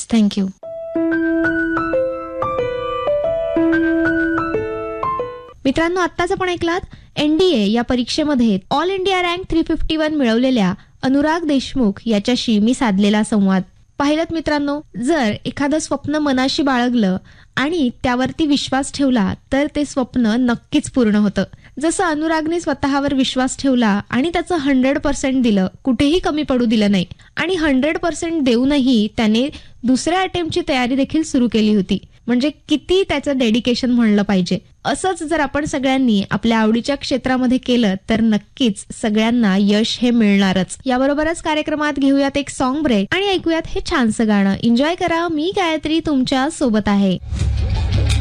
Thank you. मित्रांनो, आत्ताच आपण ऐकलात NDA या परीक्षेमध्ये ऑल इंडिया रँक 351 मिळवलेल्या अनुराग देशमुख याच्याशी मी साधलेला संवाद. पाहिलं मित्रांनो, जर एखादं स्वप्न मनाशी बाळगलं आणि त्यावरती विश्वास ठेवला तर ते स्वप्न नक्कीच पूर्ण होतं. जसं अनुरागने स्वतःवर विश्वास ठेवला आणि त्याचं 100% दिलं, कुठेही कमी पडू दिलं नाही आणि 100% देऊनही त्याने दुसऱ्या अटेम्प्टची तयारी देखील सुरू केली होती. म्हणजे किती त्याचं डेडिकेशन म्हणलं पाहिजे. असंच जर आपण सगळ्यांनी आपल्या आवडीच्या क्षेत्रामध्ये केलं तर नक्कीच सगळ्यांना यश हे मिळणारच. याबरोबरच कार्यक्रमात घेऊयात एक सॉन्ग ब्रेक आणि ऐकूयात हे छानसं गाणं. एन्जॉय करा. मी गायत्री तुमच्या सोबत आहे.